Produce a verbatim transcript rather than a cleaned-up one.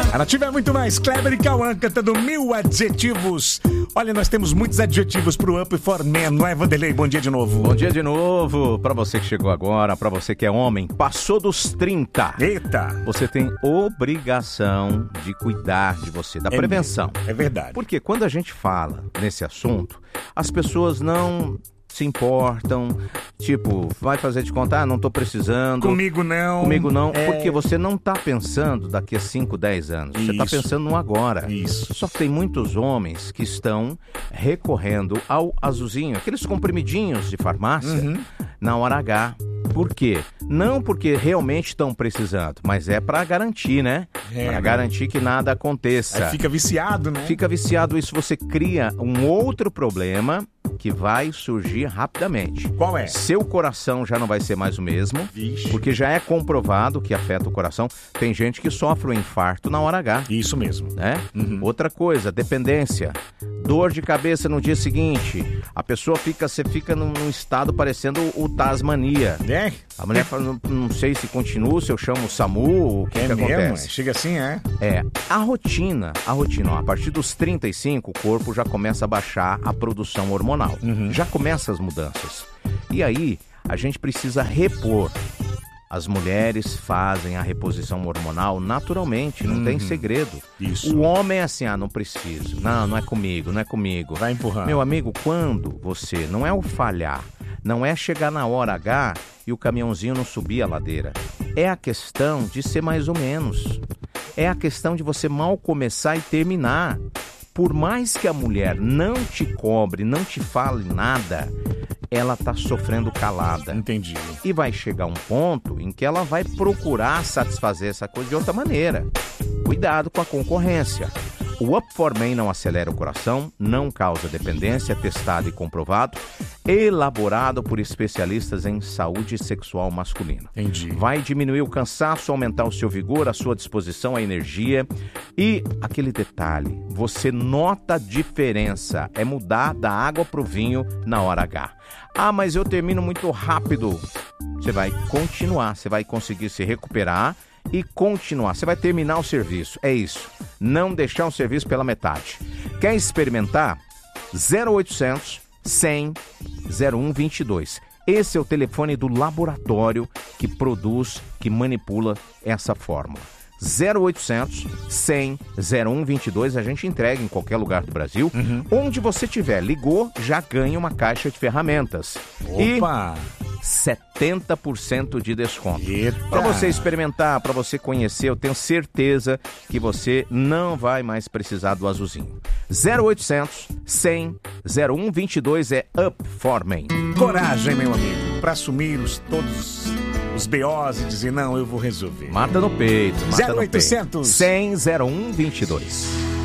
A Nativa é muito mais. Kleber e Cauã cantando mil adjetivos. Olha, nós temos muitos adjetivos pro Up for Men, não é, Vanderlei? Bom dia de novo. Bom dia de novo. Pra você que chegou agora, pra você que é homem, passou dos trinta. Eita. Você tem obrigação de cuidar de você, da É prevenção. mesmo, é verdade. Porque quando a gente fala nesse assunto, as pessoas não se importam, tipo, vai fazer de conta, ah, não tô precisando. Comigo não. Comigo não, é... porque você não tá pensando daqui a cinco, dez anos. Você tá Isso. pensando no agora. Isso. Só que tem muitos homens que estão recorrendo ao azulzinho, aqueles comprimidinhos de farmácia, Uhum. na hora H. Por quê? Não porque realmente estão precisando, mas é pra garantir, né? É, Pra né? garantir que nada aconteça. Aí fica viciado, né? Fica viciado, isso você cria um outro problema que vai surgir rapidamente. Qual é? Seu coração já não vai ser mais o mesmo, Vixe. porque já é comprovado que afeta o coração. Tem gente que sofre um infarto na hora H, Isso mesmo. né? Uhum. Outra coisa, dependência. Dor de cabeça no dia seguinte. A pessoa fica, você fica num, num estado parecendo o Tasmania. É? A mulher fala, não, não sei se continua, se eu chamo o SAMU, o que, É que mesmo? acontece. É? Chega assim, é? É, a rotina, a rotina, ó, a partir dos trinta e cinco, o corpo já começa a baixar a produção hormonal. Uhum. Já começa as mudanças. E aí, a gente precisa repor. As mulheres fazem a reposição hormonal naturalmente, não Uhum. tem segredo. Isso. O homem é assim, ah, não preciso. Não, não é comigo, não é comigo. Vai empurrando. Meu amigo, quando você, não é o falhar, não é chegar na hora H e o caminhãozinho não subir a ladeira. É a questão de ser mais ou menos. É a questão de você mal começar e terminar. Por mais que a mulher não te cobre, não te fale nada, ela tá sofrendo calada. Entendi. E vai chegar um ponto em que ela vai procurar satisfazer essa coisa de outra maneira. Cuidado com a concorrência. O Up for Men não acelera o coração, não causa dependência, testado e comprovado, elaborado por especialistas em saúde sexual masculina. Entendi. Vai diminuir o cansaço, aumentar o seu vigor, a sua disposição, a energia. E aquele detalhe, você nota a diferença, é mudar da água pro vinho na hora H. Ah, mas eu termino muito rápido. Você vai continuar, você vai conseguir se recuperar e continuar. Você vai terminar o serviço, é isso. Não deixar o serviço pela metade. Quer experimentar? zero oitocentos, cem, zero um vinte e dois. Esse é o telefone do laboratório que produz, que manipula essa fórmula. zero oitocentos, cem, zero um vinte e dois, a gente entrega em qualquer lugar do Brasil. Uhum. Onde você tiver, ligou, já ganha uma caixa de ferramentas. Opa! E setenta por cento de desconto. Eita! Para você experimentar, para você conhecer, eu tenho certeza que você não vai mais precisar do azulzinho. zero oitocentos, cem, zero um vinte e dois é Up for Men. Coragem, meu amigo, pra assumir os, todos os B Os e dizer, não, eu vou resolver. Mata no peito, mata zero no oitocentos. peito. cem, zero um vinte e dois.